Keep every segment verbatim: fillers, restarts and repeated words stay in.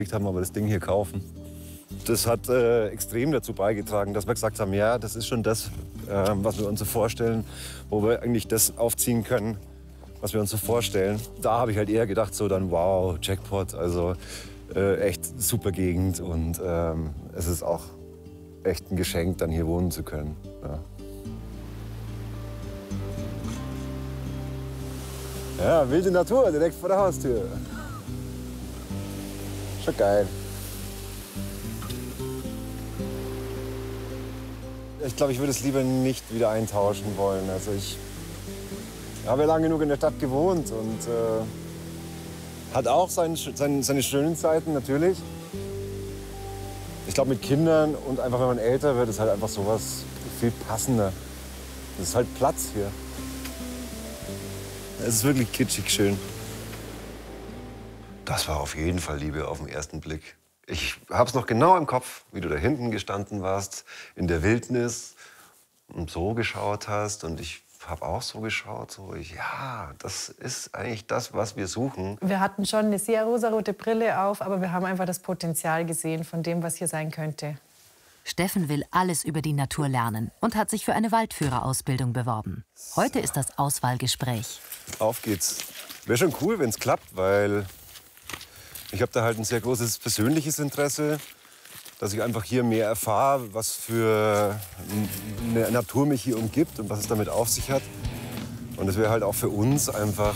haben, aber das Ding hier kaufen. Das hat äh, extrem dazu beigetragen, dass wir gesagt haben, ja, das ist schon das, äh, was wir uns so vorstellen, wo wir eigentlich das aufziehen können, was wir uns so vorstellen. Da habe ich halt eher gedacht, so dann wow, Jackpot, also äh, echt super Gegend und ähm, es ist auch echt ein Geschenk, dann hier wohnen zu können. Ja. Ja, wilde Natur, direkt vor der Haustür. Schon geil. Ich glaube, ich würde es lieber nicht wieder eintauschen wollen. Also ich habe ja lange genug in der Stadt gewohnt und äh, hat auch sein, sein, seine schönen Seiten natürlich. Ich glaube, mit Kindern und einfach, wenn man älter wird, ist halt einfach sowas viel passender. Es ist halt Platz hier. Es ist wirklich kitschig schön. Das war auf jeden Fall Liebe auf den ersten Blick. Ich hab's noch genau im Kopf, wie du da hinten gestanden warst, in der Wildnis und so geschaut hast. Und ich habe auch so geschaut, so, ja, das ist eigentlich das, was wir suchen. Wir hatten schon eine sehr rosarote Brille auf, aber wir haben einfach das Potenzial gesehen von dem, was hier sein könnte. Steffen will alles über die Natur lernen und hat sich für eine Waldführerausbildung beworben. Heute ist das Auswahlgespräch. Auf geht's. Wäre schon cool, wenn es klappt, weil ich habe da halt ein sehr großes persönliches Interesse, dass ich einfach hier mehr erfahre, was für eine Natur mich hier umgibt und was es damit auf sich hat. Und es wäre halt auch für uns einfach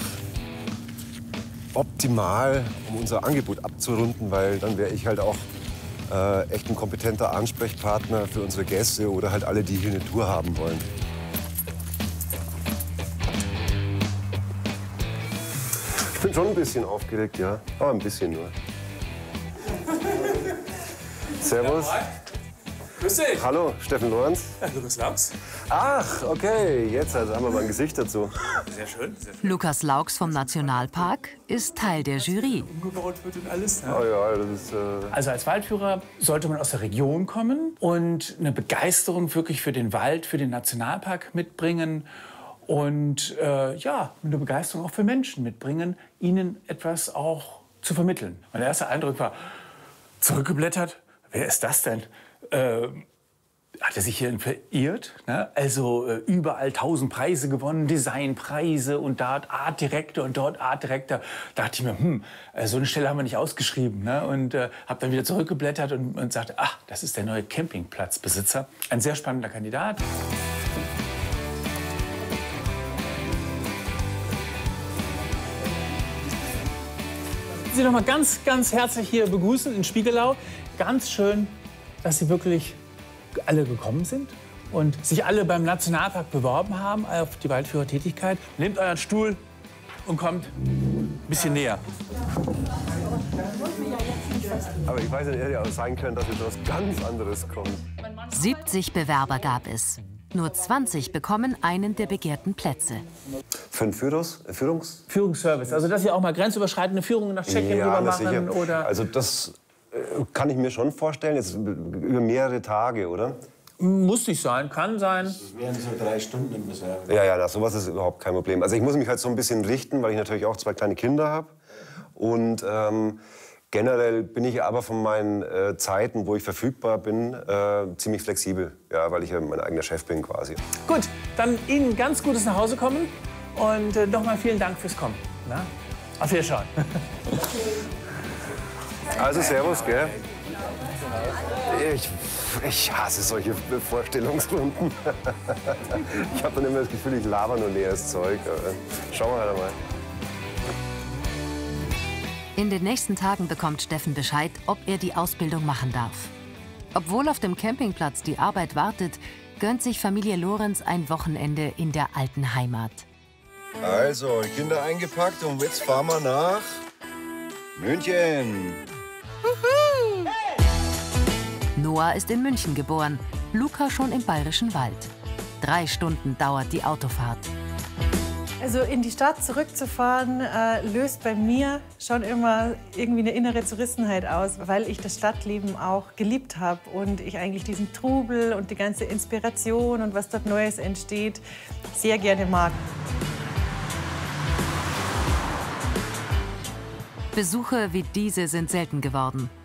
optimal, um unser Angebot abzurunden, weil dann wäre ich halt auch äh, echt ein kompetenter Ansprechpartner für unsere Gäste oder halt alle, die hier eine Tour haben wollen. Ich bin schon ein bisschen aufgeregt, ja, aber ein bisschen nur. Servus. Ja, grüß dich. Hallo, Steffen Lorenz. Ja, Lukas Laux. Ach, okay, jetzt also haben wir mal ein Gesicht dazu. Sehr schön, sehr schön. Lukas Laux vom Nationalpark ist Teil der Jury. Umgebaut wird und alles. Ne? Oh ja, das ist... Äh Also als Waldführer sollte man aus der Region kommen und eine Begeisterung wirklich für den Wald, für den Nationalpark mitbringen. Und äh, ja, eine Begeisterung auch für Menschen mitbringen, ihnen etwas auch zu vermitteln. Mein erster Eindruck war, zurückgeblättert, wer ist das denn? Äh, hat er sich hier verirrt? Ne? Also äh, überall tausend Preise gewonnen, Designpreise und dort Artdirektor und dort Artdirektor. Da dachte ich mir, hm, äh, so eine Stelle haben wir nicht ausgeschrieben. Ne? Und äh, habe dann wieder zurückgeblättert und, und sagte, ach, das ist der neue Campingplatzbesitzer. Ein sehr spannender Kandidat. Sie noch mal ganz, ganz herzlich hier begrüßen in Spiegelau. Ganz schön, dass Sie wirklich alle gekommen sind und sich alle beim Nationalpark beworben haben auf die Waldführertätigkeit. Nehmt euren Stuhl und kommt ein bisschen näher. Aber ich weiß nicht, hätte ja auch sein können, dass etwas ganz anderes kommt. siebzig Bewerber gab es. Nur zwanzig bekommen einen der begehrten Plätze. Für einen Führungs Führungs Führungsservice, also dass Sie auch mal grenzüberschreitende Führungen nach Tschechien ja, rüber das machen sicher. oder... Also das äh, kann ich mir schon vorstellen, jetzt über mehrere Tage, oder? Muss nicht sein, kann sein. Das wären so drei Stunden ungefähr. Ja, ja, das, sowas ist überhaupt kein Problem. Also ich muss mich halt so ein bisschen richten, weil ich natürlich auch zwei kleine Kinder habe. Und ähm, generell bin ich aber von meinen äh, Zeiten, wo ich verfügbar bin, äh, ziemlich flexibel. Ja, weil ich ja mein eigener Chef bin quasi. Gut, dann Ihnen ganz gutes nach Hause kommen und äh, nochmal vielen Dank fürs Kommen. Na? Auf Wiedersehen. Also servus, gell? Ich, ich hasse solche Vorstellungsrunden. Ich habe dann immer das Gefühl, ich laber nur leeres Zeug. Aber schauen wir halt mal. In den nächsten Tagen bekommt Steffen Bescheid, ob er die Ausbildung machen darf. Obwohl auf dem Campingplatz die Arbeit wartet, gönnt sich Familie Lorenz ein Wochenende in der alten Heimat. Also, die Kinder eingepackt und jetzt fahren wir nach München. Noah ist in München geboren, Luca schon im Bayerischen Wald. Drei Stunden dauert die Autofahrt. Also in die Stadt zurückzufahren, äh, löst bei mir schon immer irgendwie eine innere Zerrissenheit aus, weil ich das Stadtleben auch geliebt habe und ich eigentlich diesen Trubel und die ganze Inspiration und was dort Neues entsteht, sehr gerne mag. Besuche wie diese sind selten geworden.